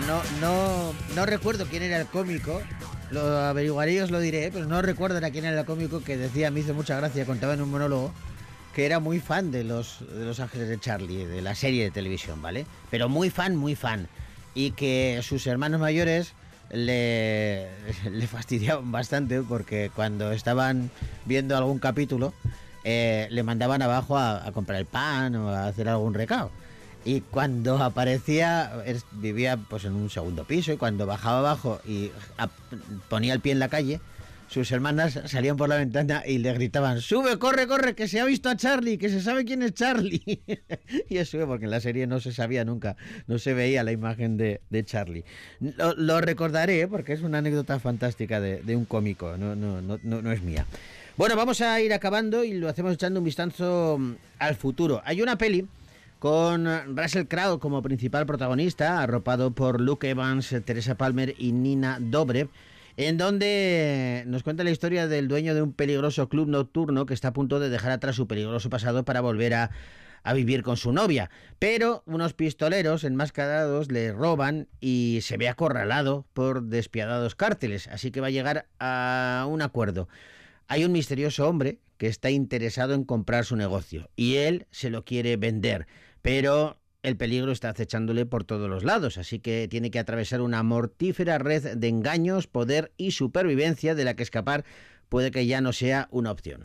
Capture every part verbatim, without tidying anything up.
no, no, no recuerdo quién era el cómico, lo averiguaré y os lo diré, pero no recuerdo era quién era el cómico que decía, me hizo mucha gracia, contaba en un monólogo, que era muy fan de los, de los Ángeles de Charlie, de la serie de televisión, ¿vale? Pero muy fan, muy fan. Y que sus hermanos mayores le, le fastidiaban bastante porque cuando estaban viendo algún capítulo, eh, le mandaban abajo a, a comprar el pan o a hacer algún recado. Y cuando aparecía, es, vivía pues en un segundo piso, y cuando bajaba abajo y a, ponía el pie en la calle, sus hermanas salían por la ventana y le gritaban: sube, corre, corre, que se ha visto a Charlie, que se sabe quién es Charlie. Y eso porque en la serie no se sabía nunca, no se veía la imagen de, de Charlie. Lo, lo recordaré porque es una anécdota fantástica de, de un cómico, no, no, no, no, no es mía. Bueno, vamos a ir acabando y lo hacemos echando un vistazo al futuro. Hay una peli con Russell Crowe como principal protagonista, arropado por Luke Evans, Teresa Palmer y Nina Dobrev, en donde nos cuenta la historia del dueño de un peligroso club nocturno que está a punto de dejar atrás su peligroso pasado para volver a, a vivir con su novia. Pero unos pistoleros enmascarados le roban y se ve acorralado por despiadados cárteles, así que va a llegar a un acuerdo. Hay un misterioso hombre que está interesado en comprar su negocio y él se lo quiere vender, pero el peligro está acechándole por todos los lados, así que tiene que atravesar una mortífera red de engaños, poder y supervivencia de la que escapar puede que ya no sea una opción.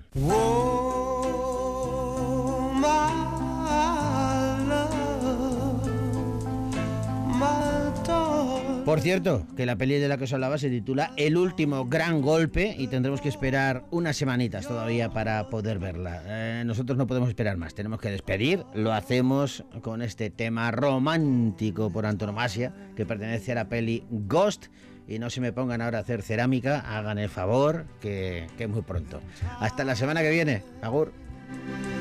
Oh, my love, my dog. Por cierto, que la peli de la que os hablaba se titula El último gran golpe y tendremos que esperar unas semanitas todavía para poder verla. Eh, nosotros no podemos esperar más, tenemos que despedir. Lo hacemos con este tema romántico por antonomasia que pertenece a la peli Ghost. Y no se me pongan ahora a hacer cerámica, hagan el favor, que, que es muy pronto. Hasta la semana que viene. Agur.